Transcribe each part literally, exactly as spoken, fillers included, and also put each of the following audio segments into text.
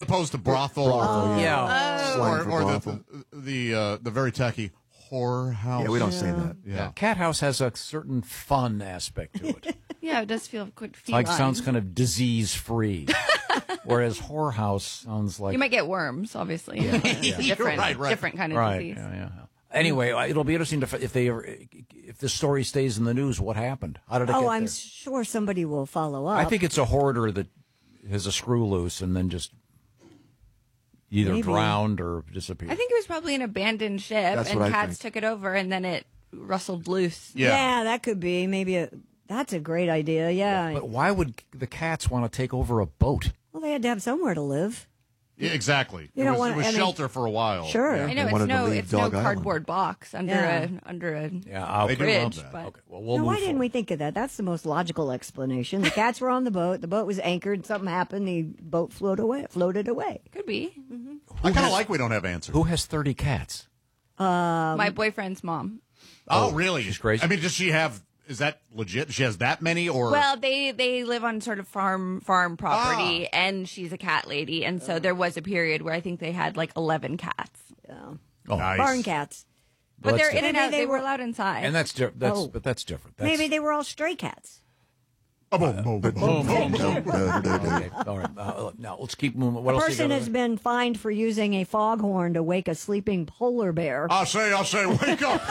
opposed to brothel. Brothel, or, yeah. Oh. Or, Slang for or brothel. the the uh, the very tacky whorehouse. Yeah, we don't say that. Yeah. Cat house has a certain fun aspect to it. Yeah, it does feel quite feline. Like sounds kind of disease free, whereas whorehouse sounds like You might get worms, obviously. Yeah, It's yeah. a different, Right, right. different kind of right. disease. Yeah, yeah. Anyway, it'll be interesting to, f- if they ever- if this story stays in the news. What happened? How did it Oh, get I'm there? sure somebody will follow up. I think it's a hoarder that has a screw loose and then just either Maybe. drowned or disappeared. I think it was probably an abandoned ship, That's and what I cats think. took it over, and then it rustled loose. Yeah. yeah, that could be. Maybe a, that's a great idea. Yeah. But why would the cats want to take over a boat? Well, they had to have somewhere to live. Yeah, exactly. You it don't was, wanna- it was I mean- shelter for a while. Sure. Yeah. I know They it's wanted to no, leave it's no Dog Island. cardboard box under Yeah. a under a. Yeah, I'll They do Bridge, love that. but- Okay, well, we'll Now, move why didn't forward. we think of that? That's the most logical explanation. The cats were on the boat. The boat was anchored. Something happened. The boat floated away. Floated away. Could be I kind of like we don't have answers. Who has thirty cats? my boyfriend's mom. Oh, really? she's crazy? I mean, does she have? Is that legit? She has that many, or Well, they they live on sort of farm farm property, Ah. and she's a cat lady, and so there was a period where I think they had like eleven cats, Yeah. Oh, Nice. Barn cats. but Well, they're that's in and Maybe out. they They were were- allowed inside. and that's di- that's Oh. but that's different. That's, Maybe they were all stray cats. Oh, boom, boom, boom, boom, boom, boom. okay. All right. Uh, now let's keep moving. What A else? you person got has over been fined for using a foghorn to wake a sleeping polar bear I say, I say, wake up!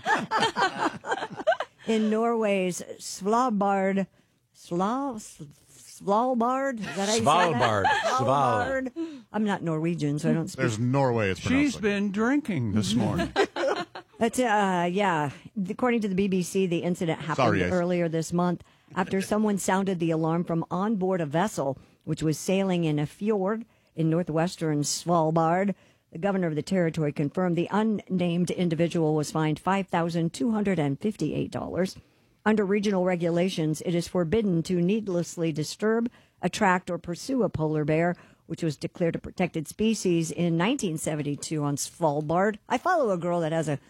in Norway's Svalbard. Slav, Svalbard? Is that how you Svalbard. say that? Svalbard. I'm not Norwegian, so I don't speak. There's Norway. It's pronounced She's like been drinking this morning. That's, uh, yeah. According to the B B C, the incident happened Sorry, Ace. earlier this month after someone sounded the alarm from on board a vessel which was sailing in a fjord in northwestern Svalbard. The governor of the territory confirmed the unnamed individual was fined five thousand two hundred fifty-eight dollars. Under regional regulations, it is forbidden to needlessly disturb, attract, or pursue a polar bear, which was declared a protected species in nineteen seventy-two on Svalbard. I follow a girl that has a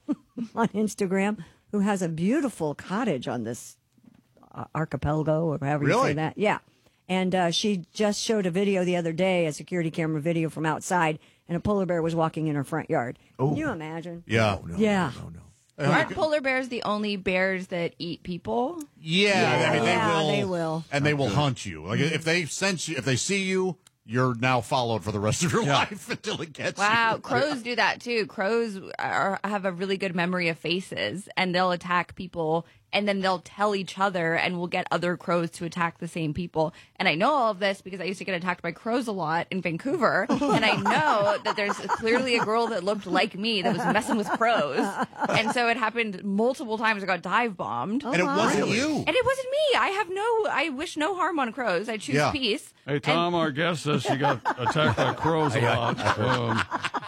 on Instagram who has a beautiful cottage on this uh, archipelago, or however you Really? say that. Yeah. And uh, she just showed a video the other day, a security camera video from outside, and a polar bear was walking in her front yard. Can you imagine? Yeah. No, Yeah. no, no, no. Aren't polar bears the only bears that eat people? Yeah, I mean, they Yeah, will. they will. and they will hunt you. Like if they sense you, if they see you, you're now followed for the rest of your life until it gets Wow, you. crows do that too. Crows are, have a really good memory of faces, and they'll attack people, and then they'll tell each other, and we'll get other crows to attack the same people. And I know all of this because I used to get attacked by crows a lot in Vancouver, and I know that there's clearly a girl that looked like me that was messing with crows, and so it happened multiple times. I got dive bombed. And it wasn't you. And it wasn't me. I have no, I wish no harm on crows. I choose Yeah. peace. Hey, Tom, our guest says she got attacked by crows a lot. Um,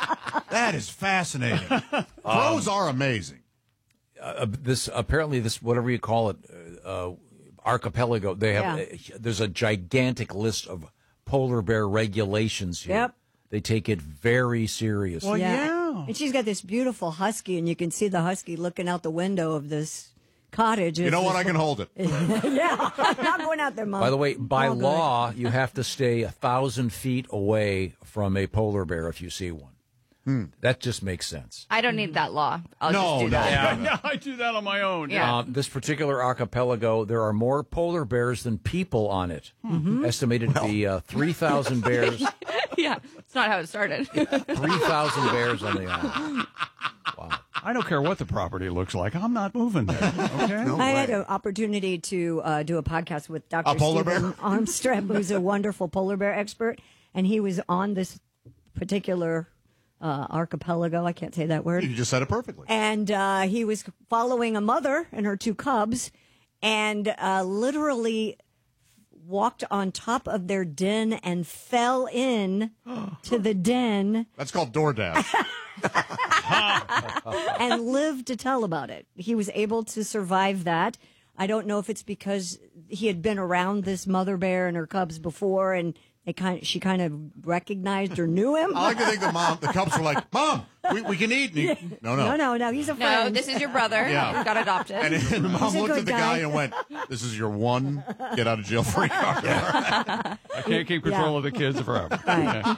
That is fascinating. Crows are amazing. uh, this apparently this whatever you call it uh, uh, archipelago. They have Yeah. uh, there's a gigantic list of polar bear regulations here. Yep. They take it very seriously. Well, yeah. And she's got this beautiful husky, and you can see the husky looking out the window of this cottage. You know what? I can hold it. Yeah. I'm not going out there, Mom. By the way, by Oh, good. law, you have to stay a thousand feet away from a polar bear if you see one. That just makes sense. I don't need that law. I'll No, just do no. that. yeah, yeah, I do that on my own. Yeah. Um, this particular archipelago, there are more polar bears than people on it. Estimated to be uh, three thousand bears. Yeah, it's not how it started. three thousand bears on the island. Wow. I don't care what the property looks like. I'm not moving there. Okay. No I had way. an opportunity to uh, do a podcast with Doctor A polar Stephen bear? Armstrong, who's a wonderful polar bear expert, and he was on this particular uh, archipelago. I can't say that word. You just said it perfectly. And uh, he was following a mother and her two cubs, and uh, literally walked on top of their den and fell in to the den That's called DoorDash. and lived to tell about it. He was able to survive that. I don't know if it's because he had been around this mother bear and her cubs before, and they kind she kind of recognized or knew him. I like to think the mom, the cubs were like, "Mom, we, we can eat." And he, no, no, No, no, no. He's a No, friend. this is your brother. Yeah. Who got adopted. And, and the mom He's a looked good at the guy. guy and went, "This is your one get out of jail free card." I can't keep control Yeah. of the kids forever. Right.